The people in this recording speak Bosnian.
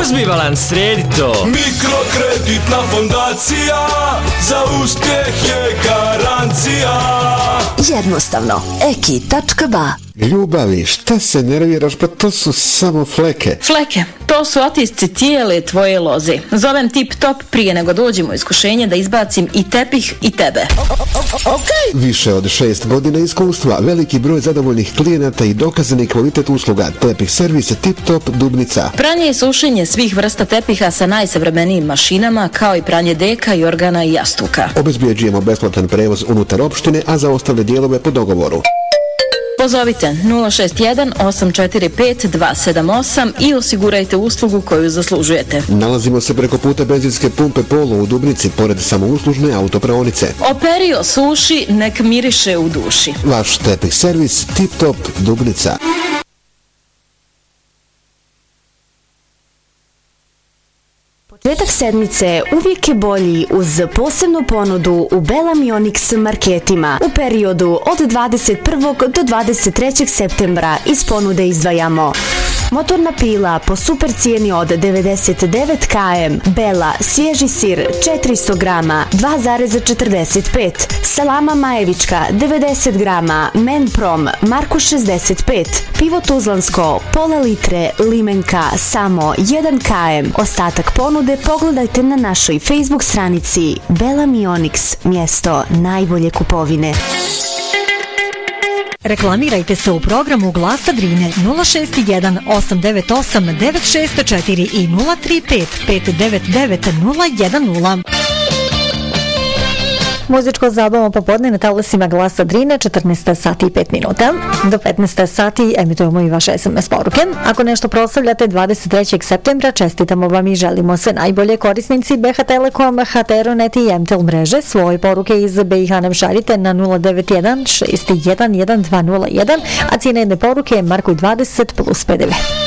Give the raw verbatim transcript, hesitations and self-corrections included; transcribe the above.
Uzmi balans, sredi to. Mikrokreditna fondacija, za uspjeh je garancija. Jednostavno, eki tačka ba. Ljubavi, šta se nerviraš, pa to su samo fleke. Fleke, to su otisci tijele tvoje loze. Zovem Tip Top prije nego dođemo u iskušenje da izbacim i tepih i tebe. Okej. Više od šest godina iskustva, veliki broj zadovoljnih klijenata i dokazani kvalitet usluga. Tepih servis Tip Top Dubnica. Pranje i sušenje svih vrsta tepiha sa najsavremenijim mašinama, kao i pranje deka, jorgana i jastuka. Obezbjeđujemo besplatan prevoz unutar opštine, a za ostale dijelove po dogovoru. Pozovite nula šest jedan osam četiri pet dva sedam osam i osigurajte uslugu koju zaslužujete. Nalazimo se preko puta benzinske pumpe Polo u Dubnici, pored samouslužne autopraonice. Operio suši, nek miriše u duši. Vaš tepih servis Tip Top Dubnica. Početak sedmice uvijek je bolji uz posebnu ponudu u Belamionix marketima. U periodu od dvadeset prvog do dvadeset trećeg septembra iz ponude izdvajamo motorna pila po super cijeni od devedeset devet kilometara, Bela svježi sir četiristo grama dva zarez četrdeset pet, salama majevička devedeset grama, Menprom Marko šezdeset pet, pivo tuzlansko pola litre, limenka samo jedan kilometar. Ostatak ponude pogledajte na našoj Facebook stranici Belamionix, mjesto najbolje kupovine. Reklamirajte se u programu Glasa Drine nula šest jedan osam devet osam devet šest četiri i nula tri pet pet devet devet nula jedan nula. Muzičko zabavno popodne na talasima Glasa Drine, četrnaest sati i pet minuta. Do petnaest sati emitujemo i vaše es em es poruke. Ako nešto proslavljate dvadeset trećeg septembra, čestitamo vam i želimo sve najbolje. Korisnici be ha Telekom, ha te er o net i em tel mreže svoje poruke iz be i ha nam šaljite na nula devet jedan šest jedan jedan dva nula jedan, a cijene jedne poruke je markuj dvadeset plus pe de ve.